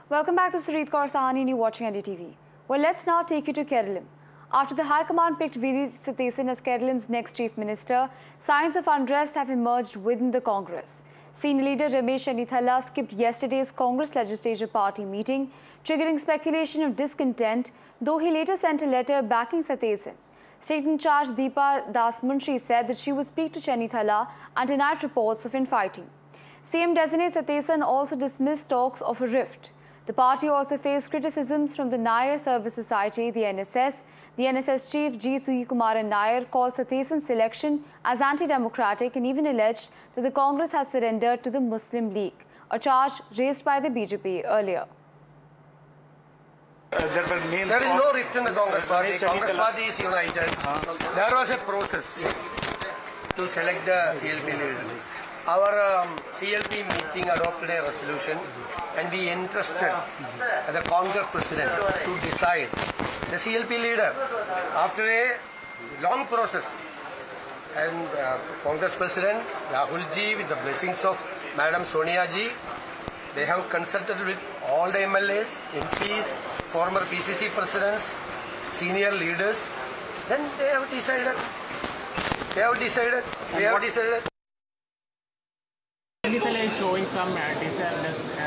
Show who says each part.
Speaker 1: Welcome back to Sureet Kaur Sahani and you're watching NDTV. Well, let's now take you to Kerala. After the High Command picked V.D. Sathesan as Kerala's next Chief Minister, signs of unrest have emerged within the Congress. Senior leader Ramesh Chennithala skipped yesterday's Congress Legislative Party meeting, triggering speculation of discontent, though he later sent a letter backing Sathesan. State in charge Deepa Das Munshi said that she would speak to Chennithala and denied reports of infighting. CM designate Sathesan also dismissed talks of a rift. The party also faced criticisms from the Nair Service Society, the NSS. The NSS chief G. Suyikumaran Nair called Sathesan's selection as anti-democratic and even alleged that the Congress has surrendered to the Muslim League, a charge raised by the BJP earlier.
Speaker 2: There is no rift in the Congress party. Congress party is united. There was a process to select the CLP leader. Our CLP meeting adopted a resolution and we entrusted the Congress president to decide the CLP leader after a long process. And Congress president Rahul ji, with the blessings of Madam Sonia ji, they have consulted with all the MLAs, MPs, former PCC presidents, senior leaders. Then they have decided.
Speaker 3: Chennithala is showing some